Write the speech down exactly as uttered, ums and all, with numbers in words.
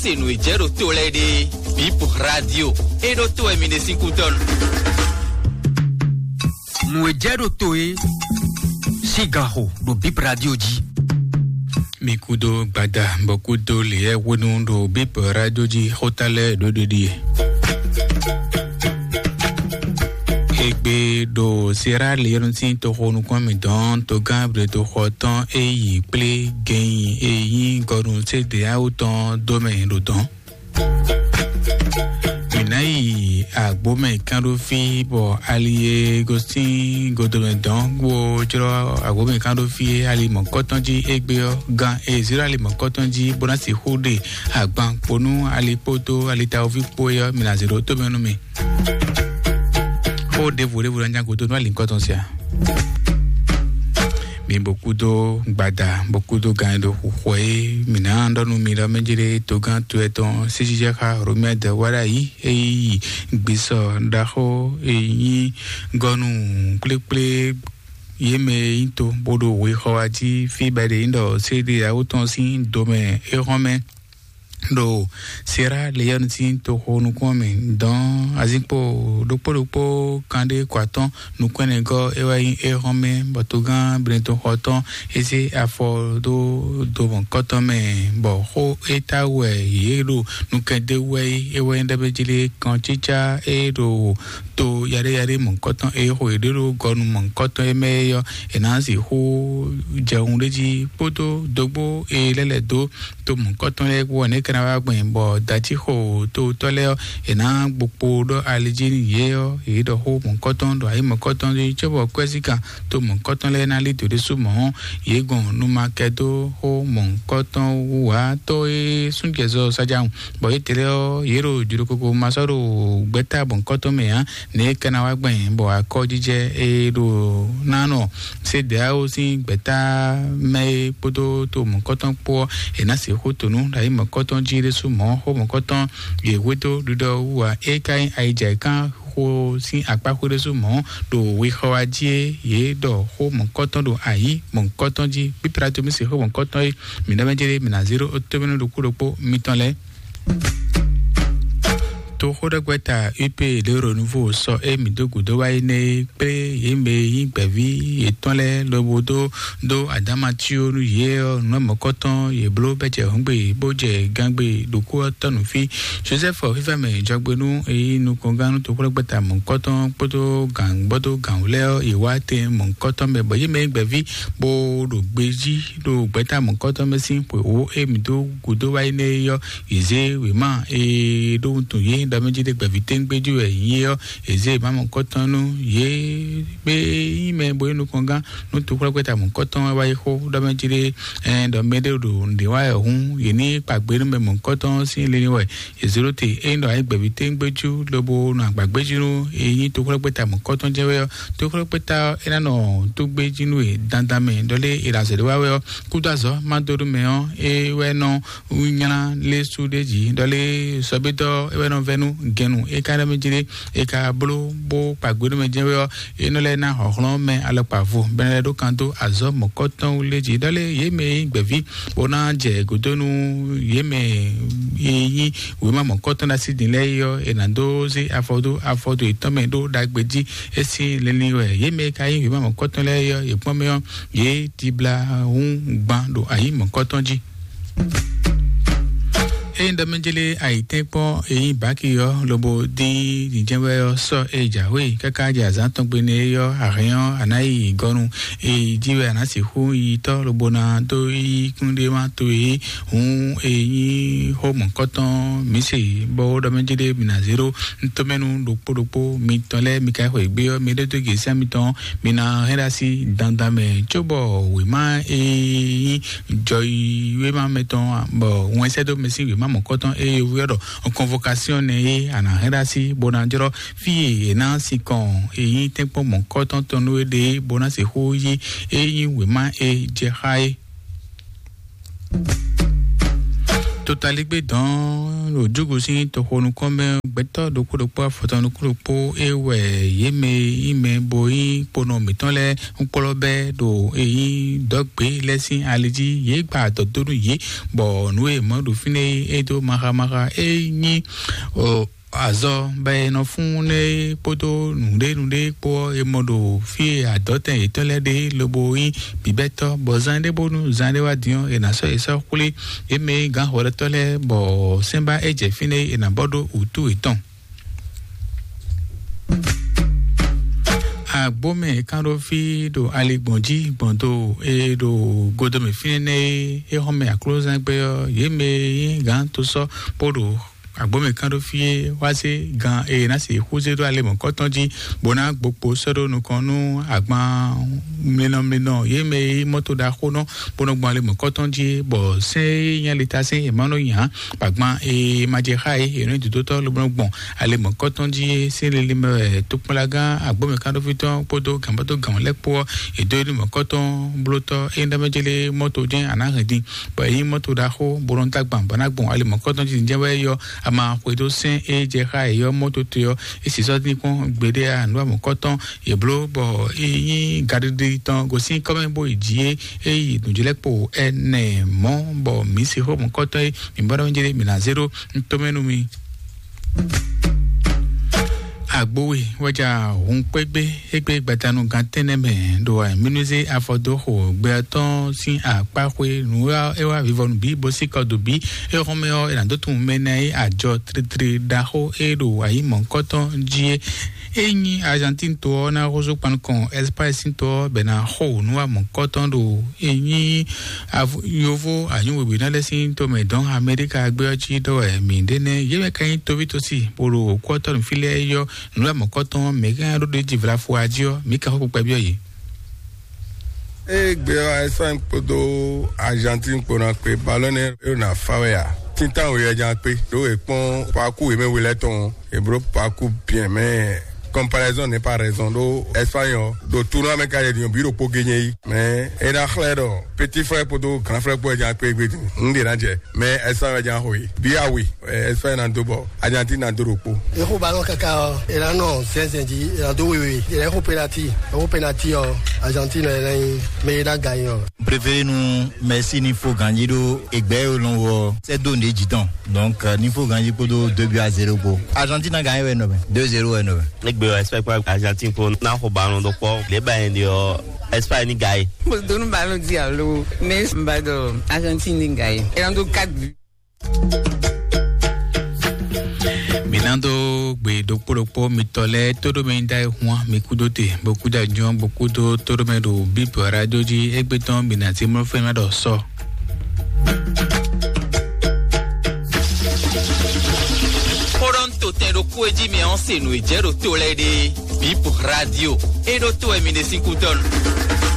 Se no ijero to le de Bip Radio e do to e mine cinquuton. No ijero to e Sigaho do Bip Radio ji. Mikudo bada bokudo le wonu do Bip Radio ji hotale do do di. Egbe do Sierra Leone tin to honu kwame don to gabre to hoton eyi ple gen eyi gorun se de auton domaine do don. Minai agbome kando fi bo aliye gostin godome don wo joro agbome kando fi ali mo kotonji egbe o gan e zero ali mo kotonji bonasi hode agban ponu ali poto ali ta ofi poyo mina zero to menu mi. O devore vous rendre compte de l'incontentiel. Mais beaucoup de bada, beaucoup de gains de roué, minando nous mira menjere togan tueton, sejika remède warai et biso daho et gonu clip play yeme into bodo we hoaji fi bade indo cd auton sin domaine et romain do Sierra Leone tin to honu kwame don azikpo dopo dopo kande kwaton nu kwene go ewayin e home botogan brento hoton ese afo do do bon kotome bo ho etawe yero nu kende we ewayin dabejile kan chicha e do to yare yare mon koton e ho edero gonu mon koton emeyo enansi ho jeun leji poto dogbo e lele do to mon koton e woni kana wa gbin bo dachi ho to tole ena gbopo do alijini ye e do ho mon koton do ai mon koton ji chobo kwesika to mon koton le na li to de sumo ye gon nu makedo ho mon koton wa to e sungezo sajaun bo etele o yero juro koko masoro gbeta bon koton me han ne kana wa gbin bo akojije e do nano se de a o sin gbeta me podo to mon koton po ena se ho to nu dai mon koton ji de sumo ho mon koton ye weto do wa e kai aija kan ho sin apako de sumo do we ho aje ye do ho mon koton do ayi mon koton ji bi prato mi se ho mon koton mi na menjere mi na zero otomeno do kuropo mi tonle to hoda gweta upe le renouveau so e mi do gudo wa ine pe yembe yin pevi etonle lobodo do adamatio nu ye no mokoton ye blo beje hungbe boje gangbe do ko tonu fi Joseph fifa me jogbenu e nu konganu to hoda gweta mokoton poto gang bodo gangle e wa te mokoton me boye me gbevi bo do gbeji do gweta mokoton me sin po o e mi do gudo wa ine yo ize we ma e do to ye da menjide gbavite ngbeju e ye eze mama kotonu ye be ime boyenu konga no to kweta mo koton wa ye ho da menjide eh do mede do ndi wa ehun ye ni pagbe me mo koton sin le ni we zero te e ndo ai gbavite ngbeju lobo no agbagbeju no eyin to kweta mo koton jewe to kweta ena no to gbeju no e dandame dole irazere wa we kudazo madoru me on e we no unyana le sudeji dole sobedo e we no venu genu e ka mejire e ka blo bo pagberu mejewe eno le na hohlon me ale pavo benele do kanto azo mokoton leji dole yeme gbevi bona je godonu yeme yi we ma mokoton na sidin le yo enando ze afodo afodo itome do dagbeji esi leni we yeme ka yi we ma mokoton le yo e pon me yo ye tibla hun gban do ayi mokoton ji e ndamejele aitepo e baki yo lobo di dijewe yo so e jawe kaka ja zanton gbe ne yo arian anai gorun e jiwe anasi hu ito lobo na to i kunde ma to e un e ho mon koton mi se bo ndamejele mina zero ntomenu dopo dopo mi tole mi kai ho egbe yo mi de to ge sa mi ton mi na herasi dandame chobo we ma e joy we ma meton bo won se do mi si we mon koton e wero en convocation ne ana herasi bonanjoro fi na si kon e yin tempo mon koton tonu de bonase hoyi e yin we ma e je hai totaligbe dans le jugusi to honu kombe beto do ko do po foto no ko po ewe yeme ime boyi pono mitonle nkolobe do eyin dogbe lesin aliji ye gba to toru ye bo nu e mo do fine e do mara mara eyin o azo be no fun le poto nunde nunde po e modo fi adoten etole de loboyin bibeto bo zande bonu zande wa dion e na so e so kule e me gan hore tole bo semba eje fine e na bodo utu iton agbome kando fi do aligbonji bondo e do godome fine e home akloza gbe ye me gan to so podo agbome kando fi wa se gan e na se khuze do ale mo kotonji bona gbopo sodo nu kanu agban mleno mleno ye me moto da khono bono gban ale mo kotonji bo se yan leta se e mano yan agban e maje khai e no do to lo gbon ale mo kotonji se le le to polaga agbome kando fi ton podo gambato gan lepo e do le mo koton bloto e nda mejele moto den anahedi bo yi moto da kho boron tagban bona gbon ale mo kotonji njewe yo ama kwedo sen e je kha e yo moto to yo e si so ni kon gbede anu am koton e blo bo e yin garde ton go sin comme bo ijie e idunjele po ene mo bo mi si ho mo koton e mbara njele mi na zero ntomenu mi agbowe waja hun pegbe egbe gbatanu gan teneme do a minuze afodo ho gbe ton sin apakwe nuwa ewa vivonu bi bosi kodo bi e romeo e ndo tun menai ajo tritri daho e do ayi mon koton jie enyi Argentine to na rozo pan kon Espagne to bena ho nuwa mon koton do enyi yovo anyu we na lesin to me don America agbe ochi do e mi dene yebe kan to vitosi poro koton file yo nula mo koton me gan do de jivra fo adio mi ka ho pe bi oyi e gbe Espagne podo Argentine pona pe ballonner e na fawea tintan o ye jan pe do e pon pa ku e me we leton e bro pa ku bien mais comparaison n'est pas raison do espagnol do tournoi me ka de bureau po gagner mais e da claro petit frère podo grand frère po jan pe gbe ndi na je mais espagnol jan hoyi bi awi espagnol na do bo Argentine na do ropo e ko ballon kaka e la non sensenji e la do oui e ko penalty o penalty o Argentine mais la gagne préféré nous merci ni faut gagner do egbe o lon wo c'est donné du temps donc ni faut gagner podo deux buts à zéro pour Argentine a gagné no deux zéro no be expect pa Argentine ko na ho ballon do ko le ba ndi o Espagne guy mo do no ballon di alo mais mbado Argentine guy e ando quatre buts Milando gbe do poropo mitole todo me ndai huan mi kudote beaucoup d'ajon beaucoup do todo me do bip radio ji egbeton binati mo fe ma do so Toronto tendo kueji mi onse no ejero to lady bip radio e do to e mi de cinco ton